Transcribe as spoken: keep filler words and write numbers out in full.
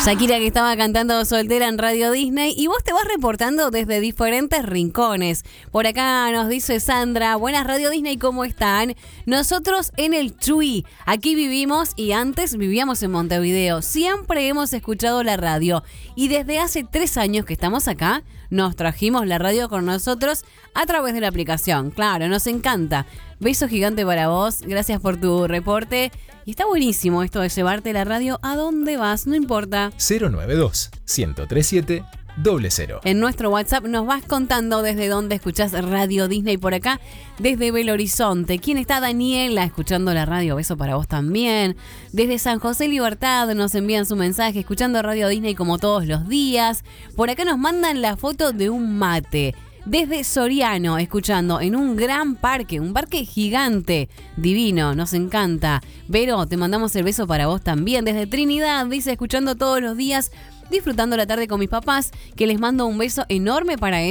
Shakira, que estaba cantando Soltera en Radio Disney, y vos te vas reportando desde diferentes rincones. Por acá nos dice Sandra: buenas Radio Disney, ¿cómo están? Nosotros en el Chuy, aquí vivimos y antes vivíamos en Montevideo. Siempre hemos escuchado la radio y desde hace tres años que estamos acá, nos trajimos la radio con nosotros a través de la aplicación. Claro, nos encanta. Beso gigante para vos, gracias por tu reporte. Y está buenísimo esto de llevarte la radio a donde vas, no importa. cero nueve dos, uno cero tres siete, cero cero. En nuestro WhatsApp nos vas contando desde dónde escuchás Radio Disney por acá, desde Belo Horizonte. ¿Quién está? Daniela, escuchando la radio, beso para vos también. Desde San José Libertad nos envían su mensaje, escuchando Radio Disney como todos los días. Por acá nos mandan la foto de un mate. Desde Soriano, escuchando en un gran parque, un parque gigante, divino, nos encanta. Vero, te mandamos el beso para vos también. Desde Trinidad, dice, escuchando todos los días, disfrutando la tarde con mis papás, que les mando un beso enorme para ellos.